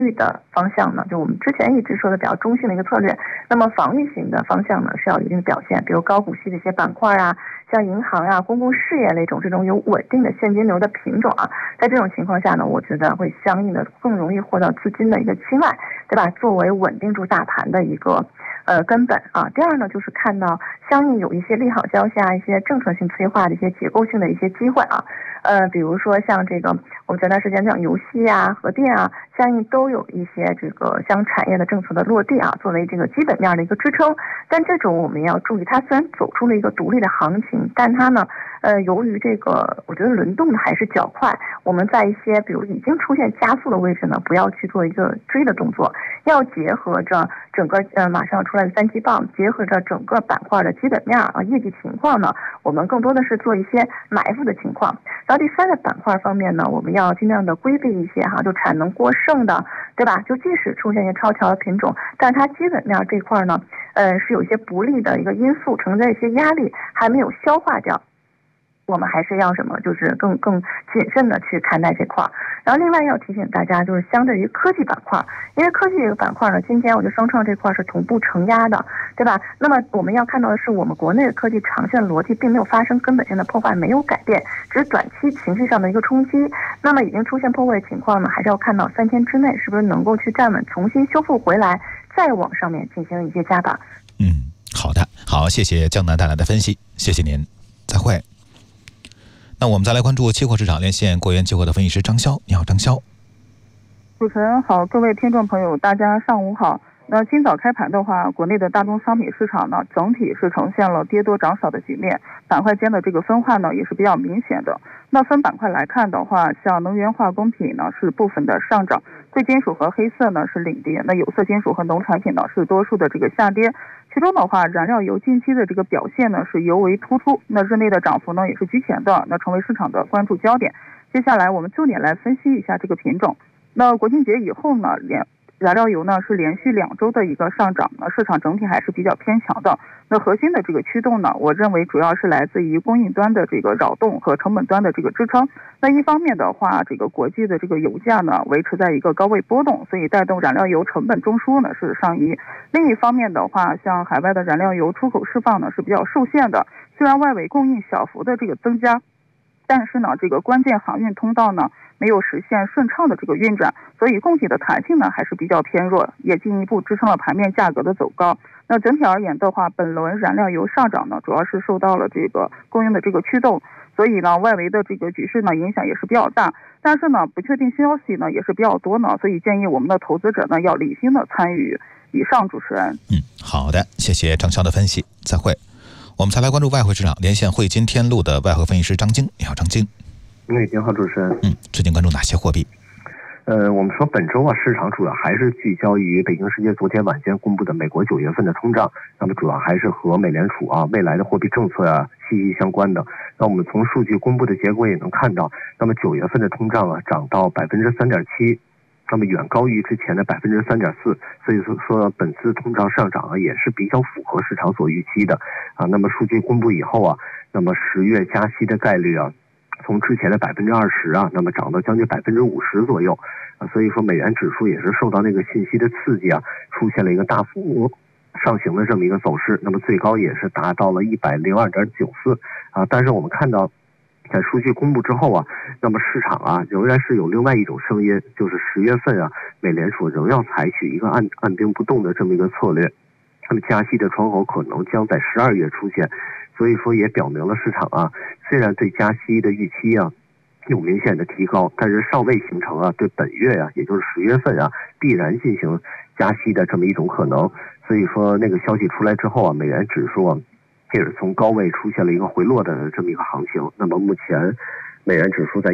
御的方向呢，就我们之前一直说的比较中性的一个策略，那么防御型的方向呢是要有一定的表现，比如高股息的一些板块啊，像银行啊、公共事业类这种有稳定的现金流的品种啊，在这种情况下呢，我觉得会相应的更容易获得资金的一个青睐，对吧？作为稳定住大盘的一个根本啊。第二呢，就是看到相应有一些利好消息啊，一些政策性催化的一些结构性的一些机会啊。比如说像这个我们前段时间讲游戏啊、核电啊，相应都有一些这个相产业的政策的落地啊，作为这个基本面的一个支撑。但这种我们要注意，它虽然走出了一个独立的行情，但它呢由于这个我觉得轮动的还是较快，我们在一些比如已经出现加速的位置呢，不要去做一个追的动作，要结合着整个马上要出来的3季报，结合着整个板块的基本面啊、业绩情况呢，我们更多的是做一些埋伏的情况。然后第三个板块方面呢，我们要尽量的规避一些就产能过剩的，对吧？就即使出现一些超强的品种，但它基本面这块呢，是有一些不利的一个因素存在，一些压力还没有消化掉。我们还是要什么，就是更谨慎的去看待这块。然后另外要提醒大家，就是相对于科技板块，因为科技这个板块呢，今天我觉得双创这块是同步承压的，对吧？那么我们要看到的是，我们国内的科技长线逻辑并没有发生根本性的破坏，没有改变，只是短期情绪上的一个冲击。那么已经出现破位的情况呢，还是要看到3天之内是不是能够去站稳，重新修复回来，再往上面进行一些加码。 好的，好，谢谢江南带来的分析，谢谢您，再会。那我们再来关注期货市场，连线国元期货的分析师张潇。你好，张潇。 主持人好，各位听众朋友，大家上午好。那今早开盘的话，国内的大宗商品市场呢，整体是呈现了跌多涨少的局面，板块间的这个分化呢也是比较明显的。那分板块来看的话，像能源化工品呢是部分的上涨，贵金属和黑色呢是领跌，那有色金属和农产品呢是多数的这个下跌。其中的话，燃料油近期的这个表现呢是尤为突出，那日内的涨幅呢也是居前的，那成为市场的关注焦点。接下来我们重点来分析一下这个品种。那国庆节以后呢，燃料油呢是连续2周的一个上涨，那市场整体还是比较偏强的。那核心的这个驱动呢，我认为主要是来自于供应端的这个扰动和成本端的这个支撑。那一方面的话，这个国际的这个油价呢维持在一个高位波动，所以带动燃料油成本中枢呢是上移。另一方面的话，像海外的燃料油出口释放呢是比较受限的，虽然外围供应小幅的这个增加，但是呢这个关键航运通道呢没有实现顺畅的这个运转，所以供给的弹性呢还是比较偏弱，也进一步支撑了盘面价格的走高。那整体而言的话，本轮燃料油上涨呢主要是受到了这个供应的这个驱动，所以呢外围的这个局势呢影响也是比较大，但是呢不确定消息呢也是比较多呢，所以建议我们的投资者呢要理性的参与。以上，主持人。 好的，谢谢张潇的分析，再会。我们再来关注外汇市场，连线汇金天路的外汇分析师张晶。你好，张晶。 你好，主持人。 最近关注哪些货币？ 我们说本周市场主要还是聚焦于北京时间昨天晚间公布的美国9月份的通胀，那么主要还是和美联储未来的货币政策息息相关的。那我们从数据公布的结果也能看到，那么9月份的通胀涨到3.7%，那么远高于之前的3.4%，所以说本次通胀上涨也是比较符合市场所预期的那么数据公布以后那么10月加息的概率从之前的20%那么涨到将近50%左右所以说美元指数也是受到那个信息的刺激出现了一个大幅上行的这么一个走势，那么最高也是达到了102.94但是我们看到在数据公布之后那么市场仍然是有另外一种声音，就是10月份美联储仍要采取一个按兵不动的这么一个策略，那么加息的窗口可能将在12月出现，所以说也表明了市场虽然对加息的预期有明显的提高，但是尚未形成对本月也就是10月份必然进行加息的这么一种可能。所以说那个消息出来之后美元指数也是从高位出现了一个回落的这么一个行情。那么目前美元指数在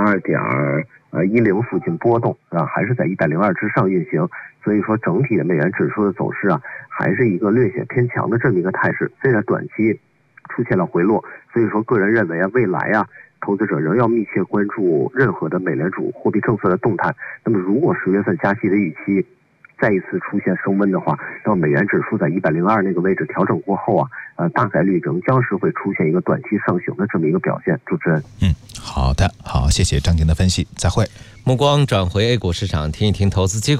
102.10附近波动还是在102之上运行，所以说整体的美元指数的走势还是一个略显偏强的这么一个态势。虽然短期出现了回落，所以说个人认为未来投资者仍要密切关注任何的美联储货币政策的动态。那么如果10月份加息的预期再一次出现升温的话，那么美元指数在102那个位置调整过后大概率仍将是会出现一个短期上行的这么一个表现。主持人。 好的，好，谢谢张晶的分析，再会。 目光转回 A 股市场，听一听投资机构